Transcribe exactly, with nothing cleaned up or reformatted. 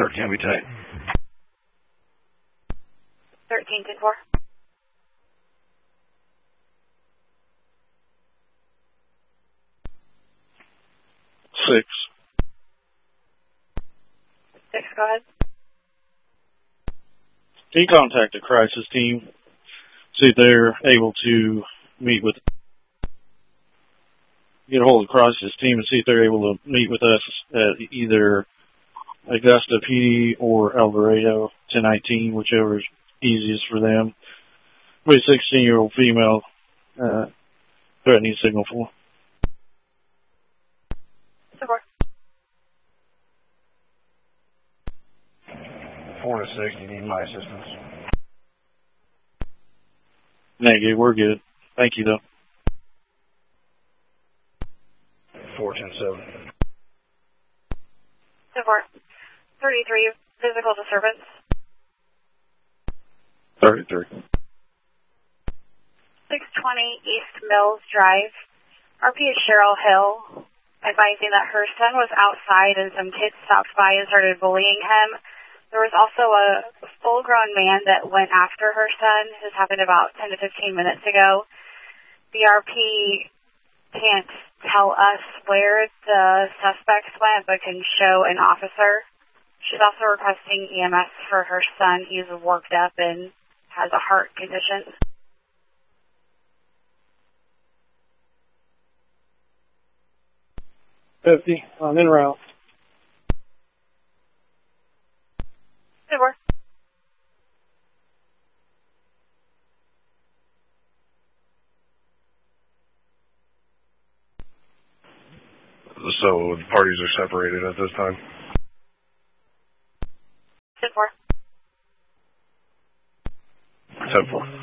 thirteen will be tight. thirteen, ten four. Six. Six, go ahead. Can you contact the crisis team? See if they're able to meet with, get a hold of the crisis team and see if they're able to meet with us at either Augusta P D or Alvarado ten nineteen, whichever is easiest for them. With a sixteen-year-old female uh, threatening signal for. Support. Four to six, you need my assistance. Negative, we're good. Thank you, though. Four ten seven. Support. thirty-three, physical disturbance. thirty-three. six twenty East Mills Drive. R P is Cheryl Hill, advising that her son was outside and some kids stopped by and started bullying him. There was also a full-grown man that went after her son. This happened about ten to fifteen minutes ago. The R P can't tell us where the suspects went, but can show an officer. She's also requesting E M S for her son. He's worked up and has a heart condition. fifty, I'm en route. Super. So the parties are separated at this time? ten four. ten four.